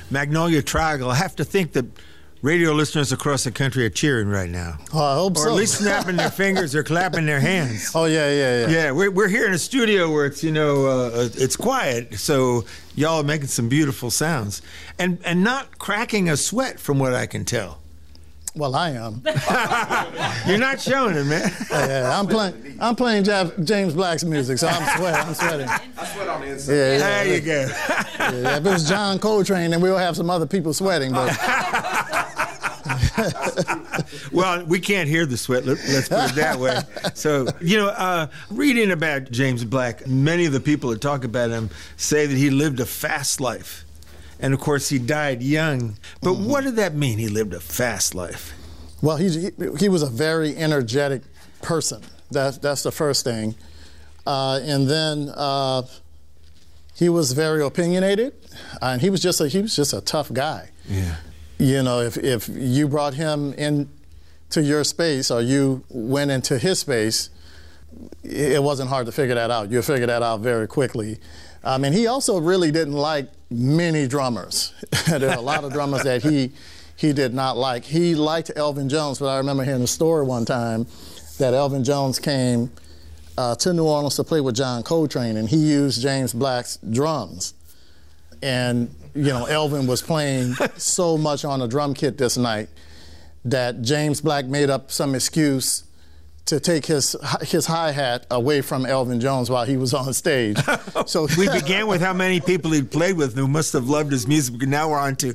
Magnolia Triangle, I have to think that radio listeners across the country are cheering right now. Oh, I hope so. Or at least snapping their fingers or clapping their hands. Oh, yeah. Yeah, we're here in a studio where it's, it's quiet, so y'all are making some beautiful sounds. And not cracking a sweat from what I can tell. Well, I am. You're not showing it, man. Yeah, I'm playing James Black's music, so I'm sweating. I sweat on the inside. Yeah. There you go. Yeah, if it was John Coltrane, then we'll have some other people sweating, but... Well, we can't hear the sweat, let's put it that way. So, reading about James Black, many of the people that talk about him say that he lived a fast life. And, of course, he died young. But what did that mean, he lived a fast life? Well, he was a very energetic person. That's the first thing. And then he was very opinionated, and he was just a tough guy. Yeah. If you brought him into your space or you went into his space, it wasn't hard to figure that out. You'll figure that out very quickly. And he also really didn't like many drummers. There are a lot of drummers that he did not like. He liked Elvin Jones, but I remember hearing a story one time that Elvin Jones came to New Orleans to play with John Coltrane, and he used James Black's drums. And, Elvin was playing so much on a drum kit this night that James Black made up some excuse to take his hi-hat away from Elvin Jones while he was on stage. So we began with how many people he'd played with who must have loved his music. Now we're on to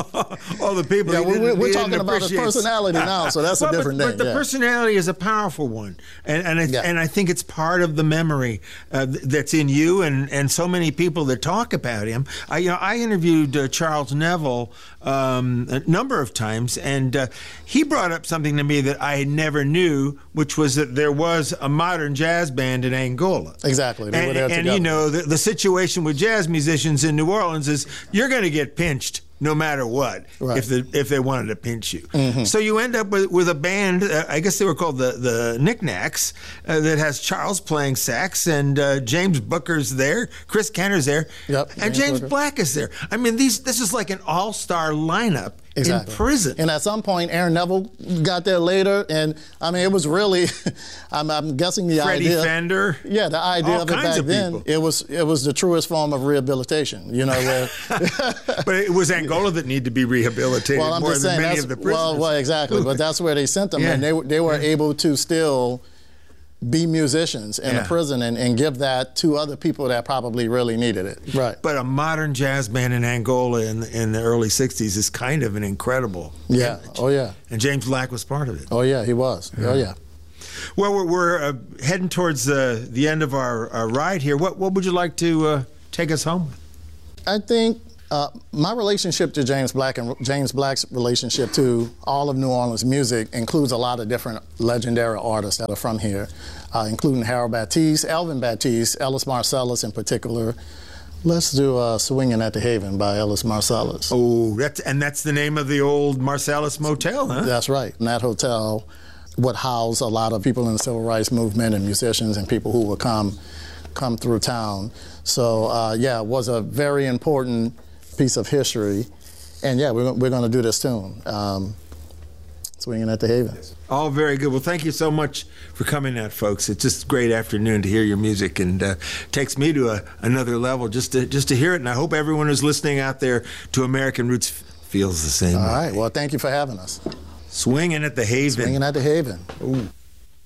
all the people. Yeah, we're talking about his personality now, so that's a different thing. But the personality is a powerful one, and I think it's part of the memory that's in you and so many people that talk about him. I interviewed Charles Neville a number of times, and he brought up something to me that I never knew, which was that there was a modern jazz band in Angola. Exactly. They were there together. The situation with jazz musicians in New Orleans is you're going to get pinched no matter what, right, if they wanted to pinch you. Mm-hmm. So you end up with a band, I guess they were called the Knickknacks, that has Charles playing sax, and James Booker's there, Chris Kenner's there, yep, and James Black is there. I mean, this is like an all-star lineup. Exactly. In prison. And at some point, Aaron Neville got there later, and it was really, I'm guessing the Freddie idea. Freddie Fender. Yeah, the idea of it back then, it was the truest form of rehabilitation. Where. But it was Angola that needed to be rehabilitated more than many of the prisoners. Well, exactly. But that's where they sent them, and they were able to still be musicians in a prison and give that to other people that probably really needed it. Right. But a modern jazz band in Angola in the early 60s is kind of an incredible image. Oh, yeah. And James Black was part of it. Oh, yeah, he was. Yeah. Oh, yeah. Well, we're heading towards the end of our ride here. What would you like to take us home with? I think my relationship to James Black and James Black's relationship to all of New Orleans music includes a lot of different legendary artists that are from here, including Harold Batiste, Elvin Batiste, Ellis Marsalis in particular. Let's do Swinging at the Haven by Ellis Marsalis. Oh, that's the name of the old Marsalis Motel, huh? That's right. And that hotel would house a lot of people in the civil rights movement and musicians and people who would come through town. So, it was a very important piece of history, and we're going to do this tune, Swinging at the Haven. All very good. Well, thank you so much for coming out, folks. It's just a great afternoon to hear your music, and takes me to another level just to hear it. And I hope everyone who's listening out there to American Roots feels the same way. All right. Well, thank you for having us. Swinging at the Haven. Swinging at the Haven. Ooh.